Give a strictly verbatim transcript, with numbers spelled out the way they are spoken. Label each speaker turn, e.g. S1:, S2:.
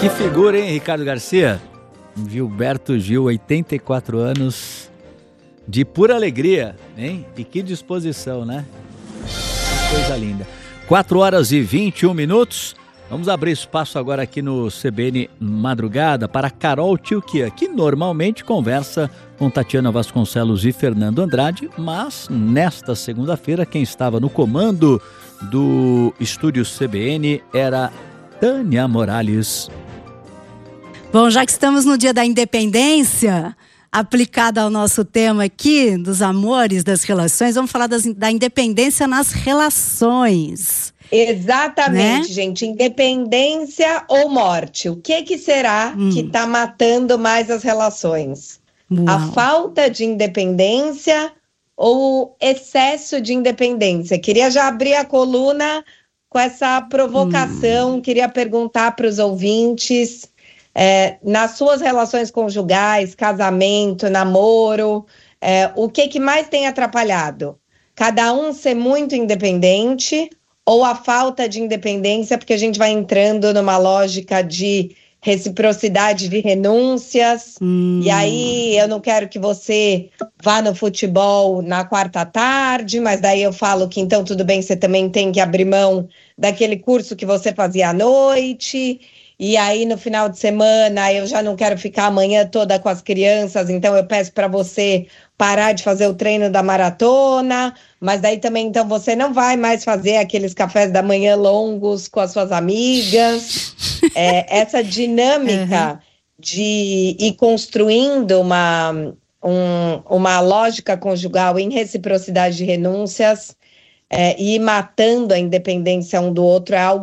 S1: Que figura, hein, Ricardo Garcia? Gilberto Gil, oitenta e quatro anos, de pura alegria, hein? E que disposição, né? Que coisa linda. quatro horas e vinte e um minutos. Vamos abrir espaço agora aqui no C B N Madrugada para Carol Tchilquia, que normalmente conversa com Tatiana Vasconcelos e Fernando Andrade, mas nesta segunda-feira quem estava no comando do estúdio C B N era Tânia Morales.
S2: Bom, já que estamos no dia da independência, aplicada ao nosso tema aqui, dos amores, das relações, vamos falar das, da independência nas relações.
S3: Exatamente,
S2: né?
S3: gente. Independência ou morte? O que, que será
S2: hum.
S3: que está matando mais as relações?
S2: Uau.
S3: A falta de independência ou o excesso de independência? Queria já abrir a coluna com essa provocação. Hum. Queria perguntar para os ouvintes... É, nas suas relações conjugais, casamento, namoro, é, o que, que mais tem atrapalhado? Cada um ser muito independente ou a falta de independência, porque a gente vai entrando numa lógica de reciprocidade de renúncias, hum. e aí eu não quero que você vá no futebol na quarta tarde, mas daí eu falo que então tudo bem, você também tem que abrir mão daquele curso que você fazia à noite... E aí, no final de semana, eu já não quero ficar a manhã toda com as crianças, então eu peço para você parar de fazer o treino da maratona, mas daí também, então, você não vai mais fazer aqueles cafés da manhã longos com as suas amigas. É, essa dinâmica uhum. de ir construindo uma, um, uma lógica conjugal em reciprocidade de renúncias é, e ir matando a independência um do outro é algo